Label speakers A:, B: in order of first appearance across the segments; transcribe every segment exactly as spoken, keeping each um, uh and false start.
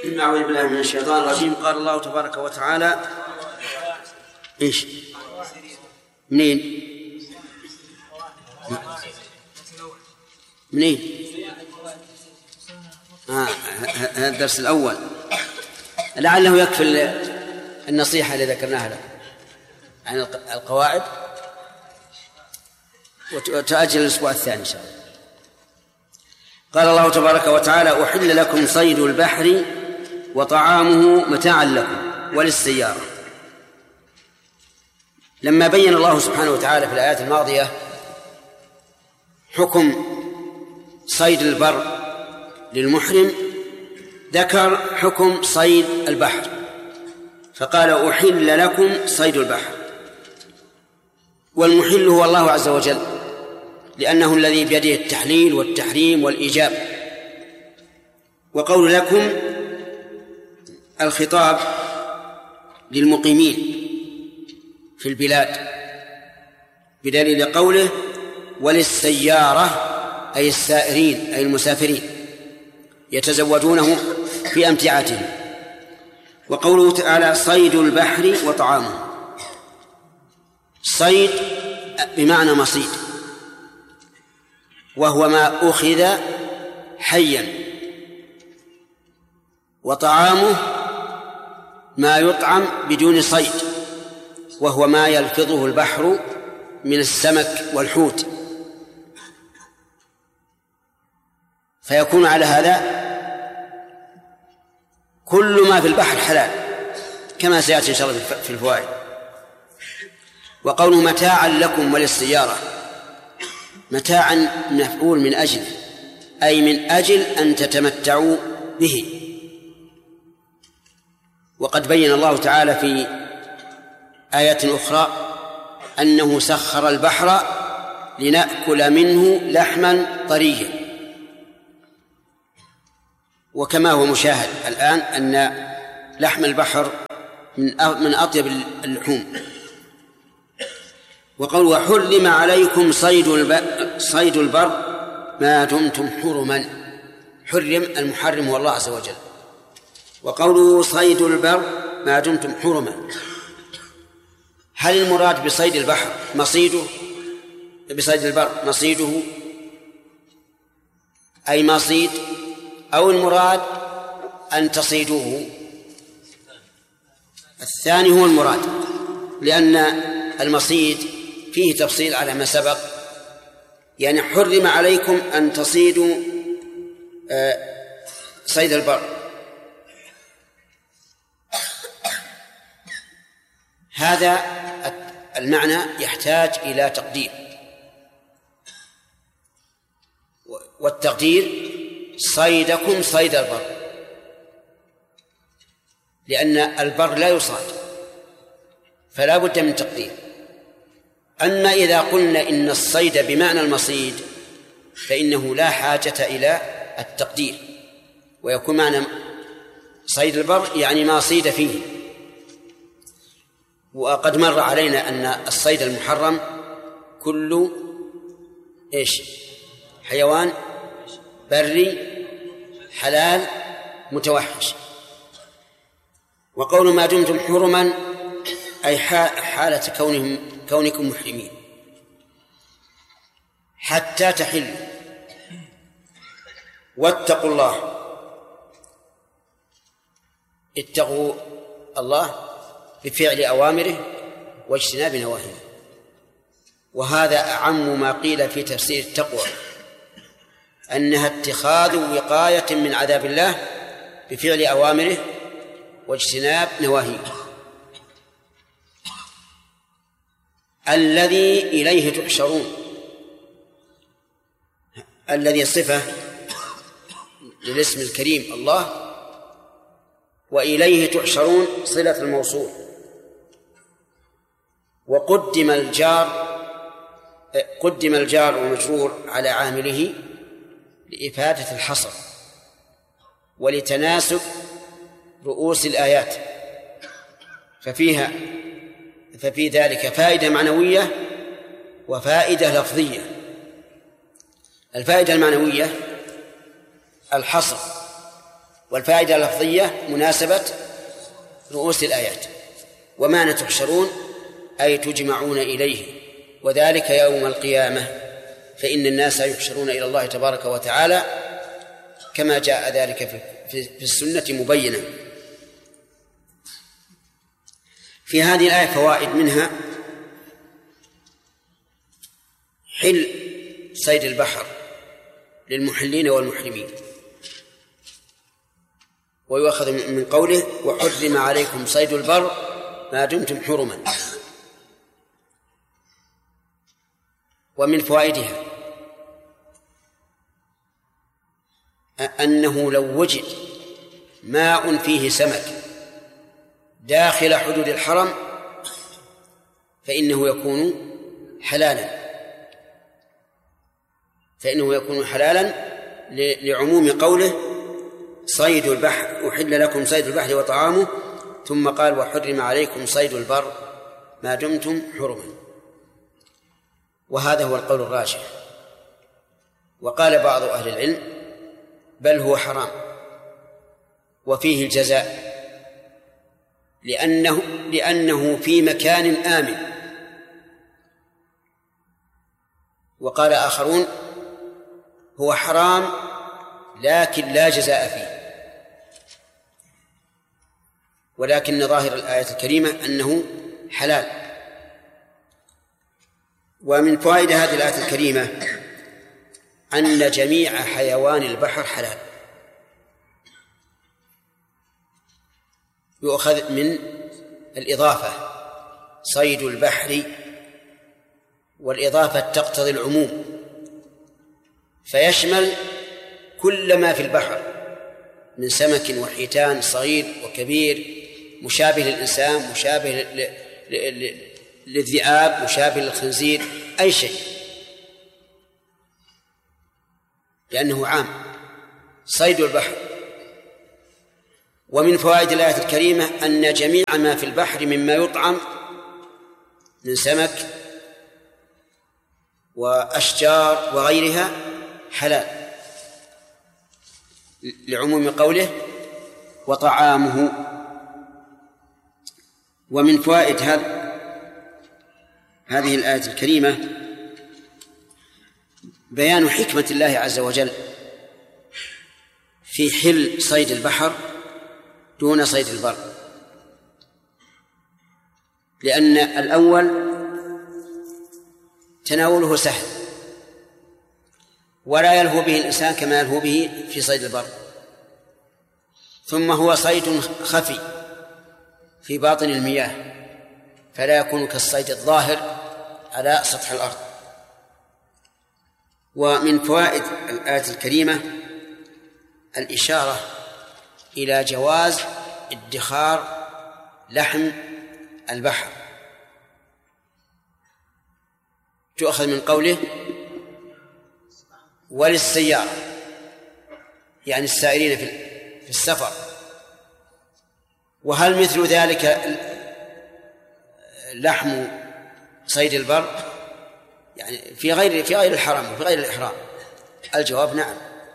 A: أعوذ بالله من الشيطان الرجيم. قال الله تبارك وتعالى إيش منين منين آه هذا الدرس الأول، لعله يكفي النصيحة اللي ذكرناها لك عن القواعد، وتأجل الأسبوع الثاني إن شاء الله. قال الله تبارك وتعالى: أحل لكم صيد البحر وطعامه متاعا لكم وللسيارة. لما بين الله سبحانه وتعالى في الآيات الماضية حكم صيد البر للمحرم، ذكر حكم صيد البحر فقال: أحل لكم صيد البحر. والمحل هو الله عز وجل، لأنه الذي بيده التحليل والتحريم والإيجاب. وقول لكم الخطاب للمقيمين في البلاد، بدليل قوله: وللسيارة، أي السائرين أي المسافرين يتزوجونه في أمتعتهم. وقوله تعالى: صيد البحر وطعامه. صيد بمعنى مصيد، وهو ما أخذ حيا، وطعامه ما يطعم بدون صيد، وهو ما يلفظه البحر من السمك والحوت. فيكون على هذا كل ما في البحر حلال، كما سيأتي إن شاء الله في الفوائد. وقوله متاعا لكم وللسيارة، متاعا مفعول من أجل، أي من أجل أن تتمتعوا به. وقد بين الله تعالى في آيات أخرى أنه سخر البحر لنأكل منه لحما طريا. وكما هو مشاهد الآن أن لحم البحر من أطيب اللحوم. وقال: وحرم عليكم صيد صيد البر ما دمتم حرما. حرم المحرم هو الله عز وجل. وقوله صيد البر ما دمتم حرما، هل المراد بصيد البحر مصيده، بصيد البر مصيده أي مصيد، أو المراد أن تصيدوه؟ الثاني هو المراد، لأن المصيد فيه تفصيل على ما سبق، يعني حرم عليكم أن تصيدوا صيد البر. هذا المعنى يحتاج إلى تقدير، والتقدير صيدكم صيد البر، لأن البر لا يصاد فلا بد من تقدير. أما إذا قلنا إن الصيد بمعنى المصيد فإنه لا حاجة إلى التقدير، ويكون معنى صيد البر يعني ما صيد فيه. وقد مر علينا أن الصيد المحرم كل إيش حيوان بري حلال متوحش. وقول ما دمتم حرما أي حالة كونهم كونكم محرمين حتى تحلوا. واتقوا الله، اتقوا الله بفعل أوامره واجتناب نواهيه. وهذا أعم ما قيل في تفسير التقوى، أنها اتخاذ وقاية من عذاب الله بفعل أوامره واجتناب نواهيه، الذي إليه تحشرون. الذي صفة للاسم الكريم الله، وإليه تحشرون صلة الموصول. وقدم الجار قدم الجار والمجرور على عامله لإفادة الحصر ولتناسب رؤوس الآيات، ففيها ففي ذلك فائدة معنوية وفائدة لفظية. الفائدة المعنوية الحصر والفائدة اللفظية مناسبة رؤوس الآيات. ومعنى تحشرون أي تجمعون إليه، وذلك يوم القيامة، فإن الناس يحشرون إلى الله تبارك وتعالى كما جاء ذلك في السنة مبينا. في هذه الآية فوائد، منها حل صيد البحر للمحلين والمحرمين، ويؤخذ من قوله وحرم عليكم صيد البر ما دمتم حرما. ومن فوائدها أنه لو وجد ماء فيه سمك داخل حدود الحرم فإنه يكون حلالا فإنه يكون حلالا لعموم قوله صيد البحر أحل لكم صيد البحر وطعامه، ثم قال وحرم عليكم صيد البر ما دمتم حرما. وهذا هو القول الراجح. وقال بعض أهل العلم بل هو حرام وفيه الجزاء، لأنه, لأنه في مكان آمن. وقال آخرون هو حرام لكن لا جزاء فيه، ولكن ظاهر الآية الكريمة أنه حلال. ومن فوائد هذه الآية الكريمة أن جميع حيوان البحر حلال. يؤخذ من الإضافة صيد البحر، والإضافة تقتضي العموم فيشمل كل ما في البحر من سمك وحيتان صغير وكبير، مشابه للإنسان، مشابه للذئاب، مشابه للخنزير، أي شيء، لأنه عام صيد البحر. ومن فوائد الآية الكريمة أن جميع ما في البحر مما يطعم من سمك وأشجار وغيرها حلال، لعموم قوله وطعامه. ومن فوائد هذه الآية الكريمة بيان حكمة الله عز وجل في حل صيد البحر دون صيد البر، لأن الأول تناوله سهل ولا يلهو به الإنسان كما يلهو به في صيد البر، ثم هو صيد خفي في باطن المياه فلا يكون كالصيد الظاهر على سطح الأرض. ومن فوائد الآية الكريمة الإشارة إلى جواز ادخار لحم البحر، تؤخذ من قوله وللسيارة، يعني السائرين في السفر. وهل مثل ذلك لحم صيد البر يعني في غير في غير الحرم وفي غير الإحرام؟ الجواب نعم،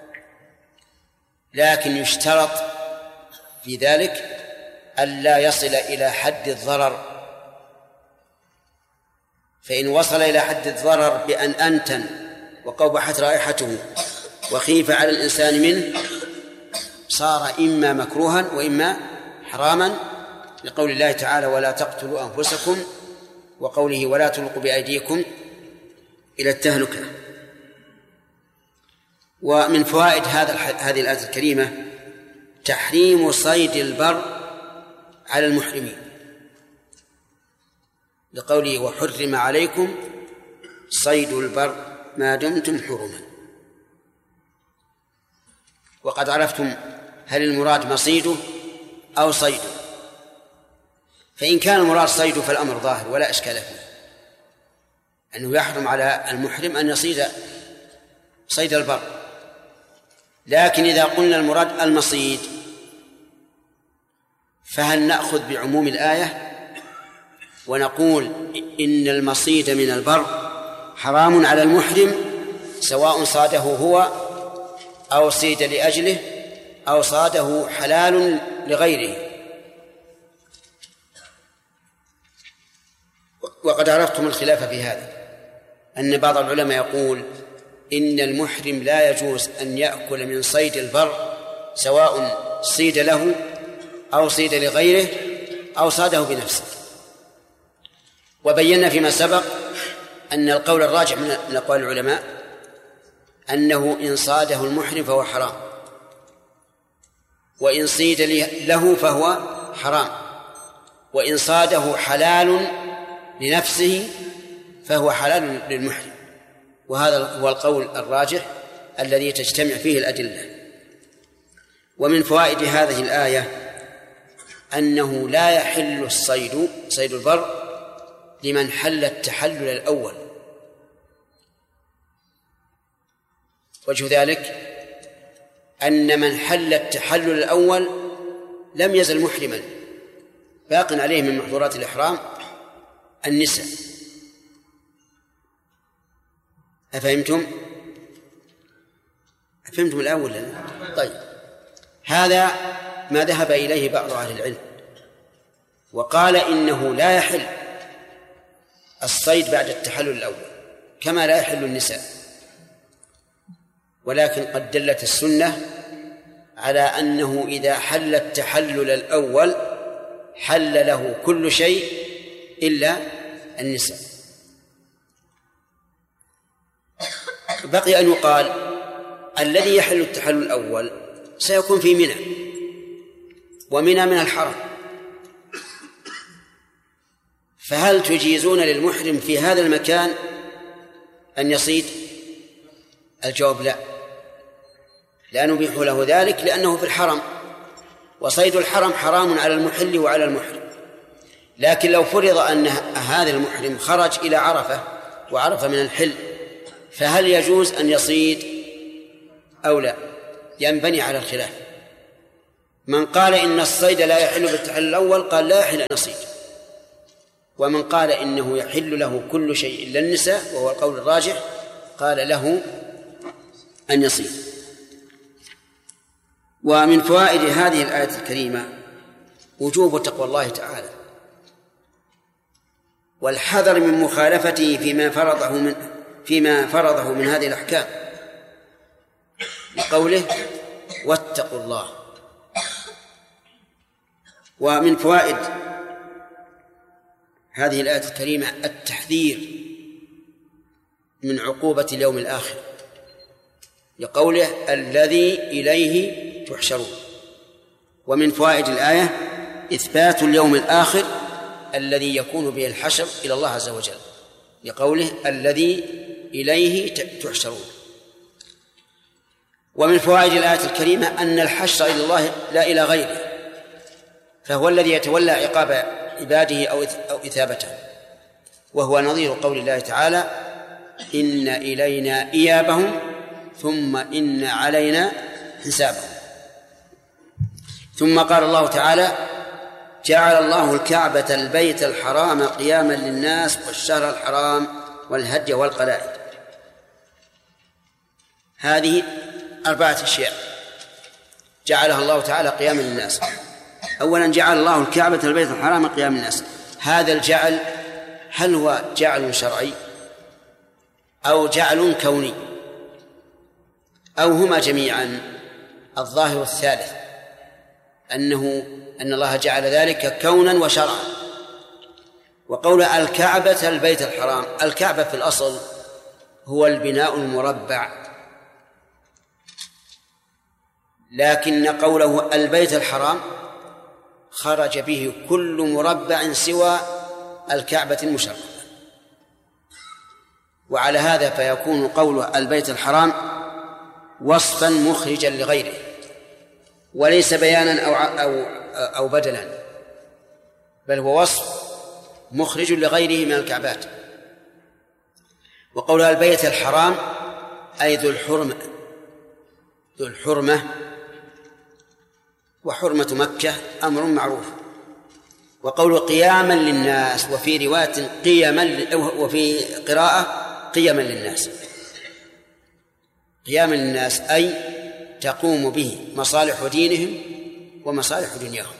A: لكن يشترط في ذلك ألا يصل إلى حد الضرر، فإن وصل إلى حد الضرر بأن أنتن وقبحت رائحته وخيف على الإنسان منه صار إما مكروها وإما حراما، لقول الله تعالى ولا تقتلوا أنفسكم، وقوله ولا تلقوا بأيديكم إلى التهلكة. ومن فوائد هذا هذه الآية الكريمة تحريم صيد البر على المحرمين، لقوله وحرم عليكم صيد البر ما دمتم حرما. وقد عرفتم هل المراد مصيده أو صيده، فإن كان المراد صيده فالأمر ظاهر ولا إشكال فيه، أنه يحرم على المحرم أن يصيد صيد البر. لكن إذا قلنا المراد المصيد فهل نأخذ بعموم الآية ونقول إن المصيد من البر حرام على المحرم سواء صاده هو أو صيد لأجله أو صاده حلال لغيره. وقد عرفتم الخلاف في هذا، أن بعض العلماء يقول إن المحرم لا يجوز أن يأكل من صيد البر سواء صيد له أو صيد لغيره أو صاده بنفسه. وبينا فيما سبق أن القول الراجح من أقوال العلماء أنه إن صاده المحرم فهو حرام، وإن صيد له فهو حرام، وإن صاده حلال لنفسه فهو حلال للمحرم. وهذا هو القول الراجح الذي تجتمع فيه الأدلة. ومن فوائد هذه الآية أنه لا يحل الصيد صيد البر لمن حل التحلل الأول. وجه ذلك أن من حل التحلل الأول لم يزل محرما، باق عليه من محظورات الإحرام النساء. أفهمتم؟ أفهمتم الأول لنا؟ طيب، هذا ما ذهب إليه بعض أهل العلم، وقال إنه لا يحل الصيد بعد التحلل الأول كما لا يحل النساء. ولكن قد دلت السنة على أنه إذا حل التحلل الأول حل له كل شيء إلا النساء. بقي أن يقال الذي يحل التحلل الأول سيكون في منى، ومنى من الحرم، فهل تجيزون للمحرم في هذا المكان أن يصيد؟ الجواب لا، لا نبيح له ذلك لأنه في الحرم، وصيد الحرم حرام على المحل وعلى المحرم. لكن لو فرض أن هذا المحرم خرج إلى عرفة وعرف من الحل، فهل يجوز أن يصيد أو لا؟ ينبني على الخلاف. من قال إن الصيد لا يحل بالتحلل الأول قال لا يحل أن يصيد، ومن قال إنه يحل له كل شيء إلا النساء وهو القول الراجح قال له أن يصيد. ومن فوائد هذه الآية الكريمة وجوب تقوى الله تعالى والحذر من مخالفته فيما فرضه من فيما فرضه من هذه الأحكام، بقوله واتقوا الله. ومن فوائد هذه الآية الكريمة التحذير من عقوبة اليوم الآخر، لقوله الذي إليه تحشرون. ومن فوائد الآية إثبات اليوم الآخر الذي يكون به الحشر إلى الله عز وجل، لقوله الذي إليه تحشرون. ومن فوائد الآية الكريمة أن الحشر إلى الله لا إلى غيره، فهو الذي يتولى عقاب عباده أو إثابته، وهو نظير قول الله تعالى إن إلينا إيابهم ثم إن علينا حسابهم. ثم قال الله تعالى جعل الله الكعبة البيت الحرام قياما للناس والشهر الحرام والهدي والقلائد. هذه أربعة أشياء جعلها الله تعالى قياما للناس. أولا جعل الله الكعبة البيت الحرام قياما للناس، هذا الجعل هل هو جعل شرعي أو جعل كوني أو هما جميعا؟ الظاهر الثالث، أنه أن الله جعل ذلك كونا وشرعا. وقول الكعبة البيت الحرام، الكعبة في الأصل هو البناء المربع، لكن قوله البيت الحرام خرج به كل مربع سوى الكعبة المشرفة، وعلى هذا فيكون قول البيت الحرام وصفا مخرجا لغيره وليس بيانا أو أو أو بدلا، بل هو وصف مخرج لغيره من الكعبات. وقولها البيت الحرام أي ذو الحرمة، ذو الحرمة، وحرمة مكة أمر معروف. وقول قياما للناس، وفي رواية قياما، وفي قراءة قياما للناس، قياما للناس أي تقوم به مصالح دينهم ومصالح دنياهم.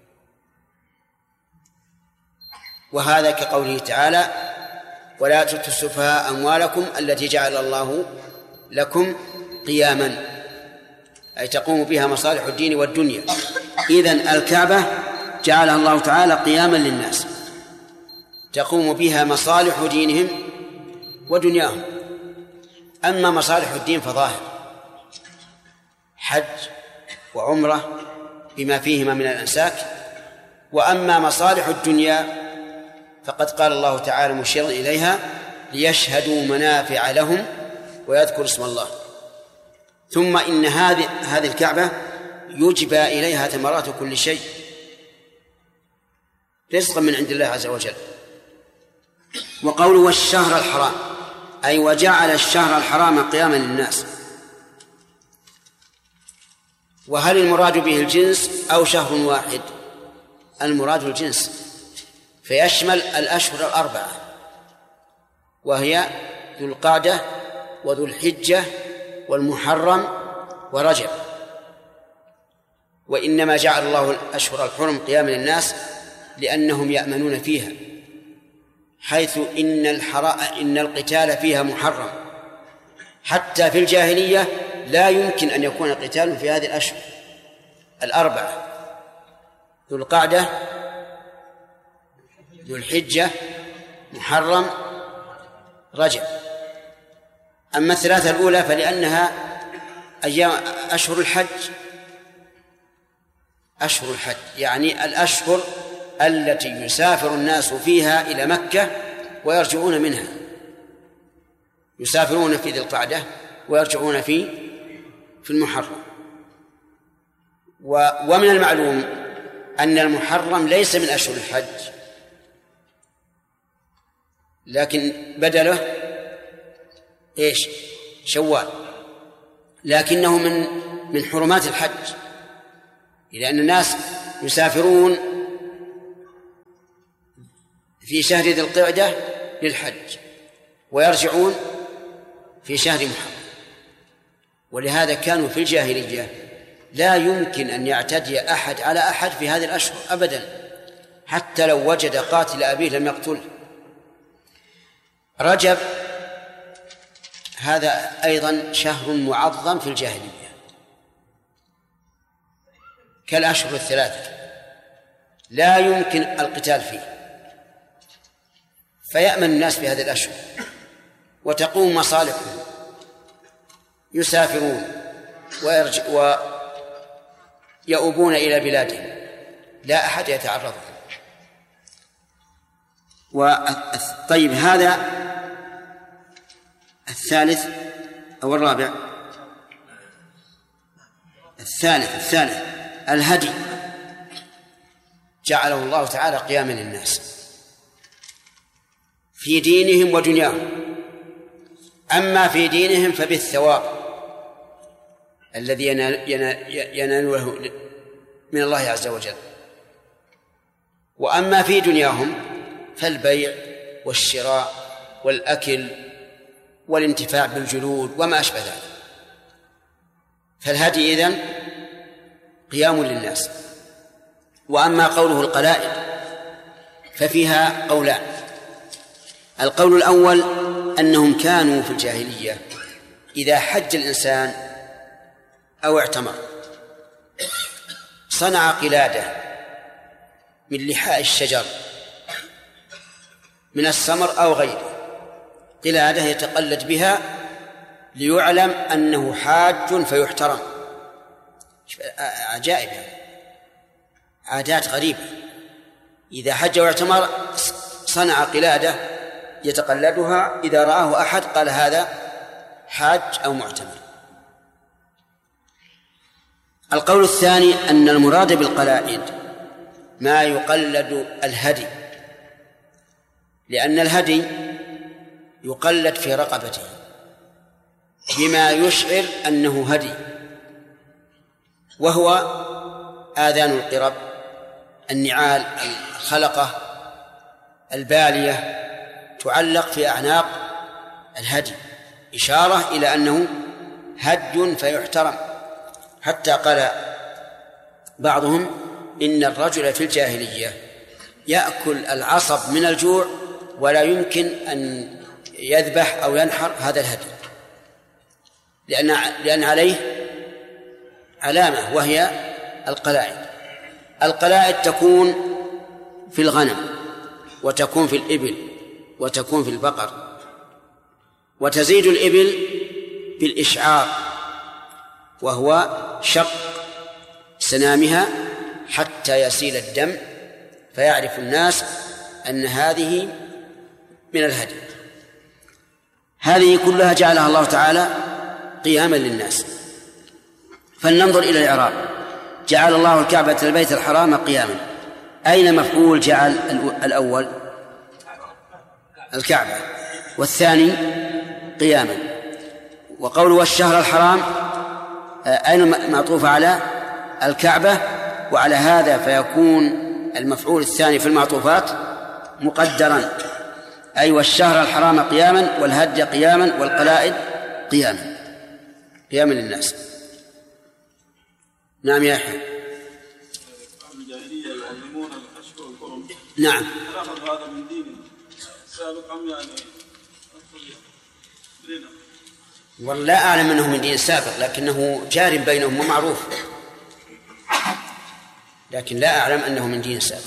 A: وهذا كقوله تعالى: ولا تؤتوا السفهاء أموالكم التي جعل الله لكم قياما، أي تقوم بها مصالح الدين والدنيا. إذن الكعبة جعلها الله تعالى قياما للناس تقوم بها مصالح دينهم ودنياهم. أما مصالح الدين فظاهر: حج وعمرة بما فيهما من الأنساك. وأما مصالح الدنيا فقد قال الله تعالى مشيرا إليها: ليشهدوا منافع لهم ويذكر اسم الله. ثم إن هذه هذه الكعبة يجبى إليها ثمرات كل شيء رزقا من عند الله عز وجل. وقوله والشهر الحرام، أي وجعل الشهر الحرام قياما للناس. وهل المراد به الجنس أو شهر واحد؟ المراد الجنس، فيشمل الأشهر الأربعة، وهي ذو القعدة وذو الحجة والمحرم ورجب. وإنما جعل الله الأشهر الحرم قياما للناس لأنهم يأمنون فيها، حيث إن الحراء إن القتال فيها محرم. حتى في الجاهلية لا يمكن أن يكون قتال في هذه الأشهر الأربعة: ذو القعدة، ذو الحجة، محرم، رجب. أما الثلاثة الأولى فلأنها أيام أشهر الحج، أشهر الحج يعني الأشهر التي يسافر الناس فيها إلى مكة ويرجعون منها، يسافرون في ذي القعدة ويرجعون في في المحرم. ومن المعلوم أن المحرم ليس من أشهر الحج، لكن بدله إيش؟ شوال، لكنه من من حرمات الحج، لأن الناس يسافرون في شهر ذي القعدة للحج ويرجعون في شهر محرم. ولهذا كانوا في الجاهلية لا يمكن أن يعتدي أحد على أحد في هذه الأشهر أبدا، حتى لو وجد قاتل أبيه لم يقتله. رجب هذا أيضا شهر معظم في الجاهلية كالأشهر الثلاثة، لا يمكن القتال فيه، فيأمن الناس في هذه الأشهر وتقوم مصالحهم، يسافرون ويرجع ويؤوبون إلى بلادهم، لا أحد يتعرض. طيب، هذا الثالث أو الرابع؟ الثالث الثالث الهدي جعله الله تعالى قياما للناس في دينهم ودنياهم. أما في دينهم فبالثواب الذي يناله من الله عز وجل، وأما في دنياهم فالبيع والشراء والأكل والانتفاع بالجلود وما أشبه ذلك. فالهدي إذن قيام للناس. وأما قوله القلائد ففيها قولان: القول الأول أنهم كانوا في الجاهلية إذا حج الإنسان أو اعتمر صنع قلادة من لحاء الشجر من السمر أو غيره، قلادة يتقلد بها ليعلم أنه حاج فيحترم. عجائب، عادات غريبة. إذا حج واعتمر صنع قلادة يتقلدها، إذا رآه أحد قال هذا حاج أو معتمر. القول الثاني أن المراد بالقلائد ما يقلد الهدي، لأن الهدي يقلد في رقبته بما يشعر أنه هدي، وهو آذان القرب، النعال، الخلقة، البالية، تعلق في أعناق الهدي إشارة إلى أنه هدي فيحترم حتى قال بعضهم إن الرجل في الجاهلية يأكل العصب من الجوع ولا يمكن أن يذبح أو ينحر هذا الهدي، لأن لأن عليه علامة وهي القلائد. القلائد تكون في الغنم وتكون في الإبل وتكون في البقر، وتزيد الإبل بالإشعار وهو شق سنامها حتى يسيل الدم فيعرف الناس أن هذه من الهدي. هذه كلها جعلها الله تعالى قياما للناس. فلننظر إلى الإعراب. جعل الله الكعبة البيت الحرام قياما، أين مفعول جعل الأول؟ الكعبة، والثاني قياما. وقوله والشهر الحرام أين معطوف على الكعبة؟ وعلى هذا فيكون المفعول الثاني في المعطوفات مقدرا، أي والشهر الحرام قياما والهدي قياما والقلائد قياما، قياما للناس. نعم يا أحمد.
B: الجاهلية يعلمون الحشو والكرم.
A: نعم.
B: أخذ هذا من دين سابق أم يعني؟
A: والله لا أعلم أنه من دين سابق، لكنه جار بينهم ومعروف، لكن لا أعلم أنه من دين سابق.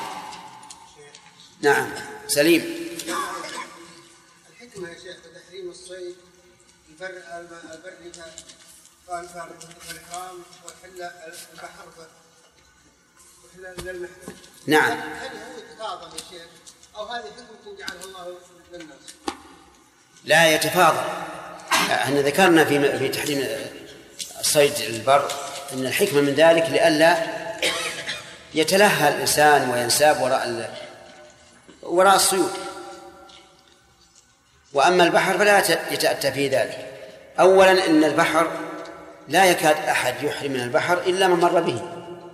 A: نعم سليم.
C: الحكمة يا شيخ تحريم الصيد البر البري فالفار والإحرام وحل البحر وحل للمحرم.
A: نعم.
C: هل هو يتفاضل يا شيخ أو هذه حكمة جعلها الله للناس؟
A: لا يتفاضل. احنا ذكرنا في في تحريم صيد البر ان الحكمة من ذلك لئلا يتلهى الإنسان وينساب وراء وراء الصيود. وأما البحر فلا يتأتى في ذلك. أولا إن البحر لا يكاد أحد يحرم من البحر إلا من مر به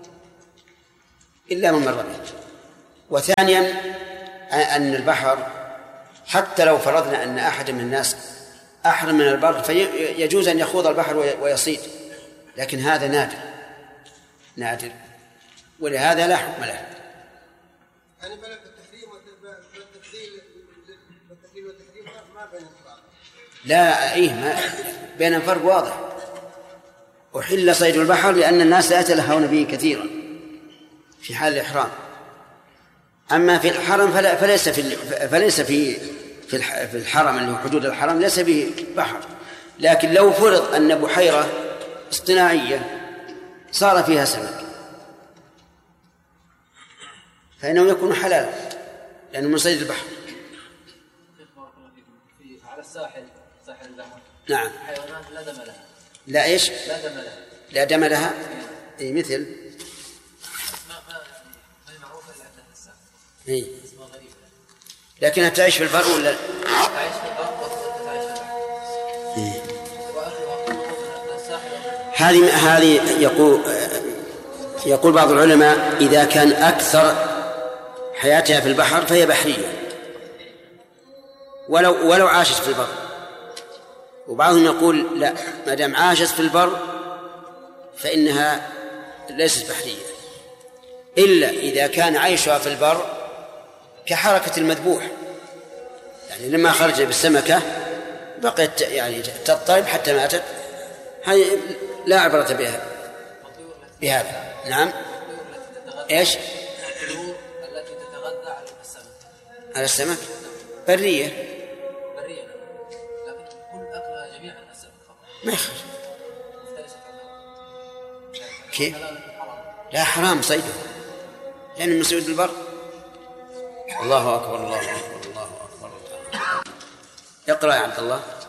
A: إلا من مر به وثانيا أن البحر حتى لو فرضنا أن أحد من الناس أحرم من البر فيجوز أن يخوض البحر ويصيد، لكن هذا نادر نادر ولهذا لا حكم له.
C: يعني بل التحريم والتفضيل والتفضيل والتحريم ما بين الفرق.
A: لا إيه ما بين فرق واضح. أحل صيد البحر لأن الناس لا يتلهون به كثيرا في حال الإحرام. أما في الحرم فلا فليس في فليس في في الحرم اللي هو حدود الحرم ليس به بحر، لكن لو فرض أن بحيرة اصطناعية صار فيها سمك فإنه يكون حلالا لأنه من صيد البحر.
D: على الساحل ساحل البحر
A: نعم
D: حيوانات لا دم لها.
A: لا إيش؟
D: لا دم لها.
A: لا دم لها. إيه مثل
D: ما ما ما معروفة إلا عندنا الساحل.
A: إيه. لكنها تعيش في البر ولا؟
D: تعيش في البر وتعيش في البحر.
A: إيه.
D: الساحل.
A: هذه هذه يقول يقول بعض العلماء إذا كان أكثر حياتها في البحر فهي بحرية ولو ولو عاشت في البر، وبعضهم يقول لا ما دام عاشت في البر فإنها ليست بحرية إلا إذا كان عيشها في البر كحركة المذبوح، يعني لما خرج بالسمكة بقيت يعني تضطرب حتى ماتت، هذه لا عبرة بها بهذا. نعم ايش؟
D: الطيور التي تتغذى على السمك.
A: على السمك برية
D: برية لكن كل أكلها جميعا السمك
A: ما يخرج. كيف؟ لا حرام صيده لأن يعني من صيد البر. الله أكبر الله أكبر الله أكبر. اقرأ يا عبد الله.